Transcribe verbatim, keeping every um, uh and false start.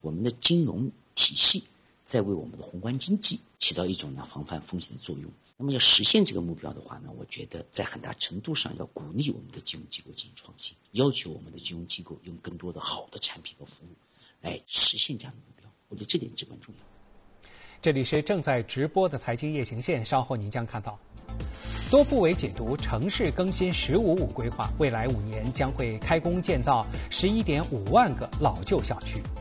我们的金融体系在为我们的宏观经济起到一种呢防范风险的作用。那么要实现这个目标的话呢，我觉得在很大程度上要鼓励我们的金融机构进行创新，要求我们的金融机构用更多的好的产品和服务来实现这样的目标。我觉得这点至关重要。 这里是正在直播的财经夜行线，稍后您将看到多部委解读城市更新“十五五”规划，未来五年将会开工建造十一点五万个老旧小区。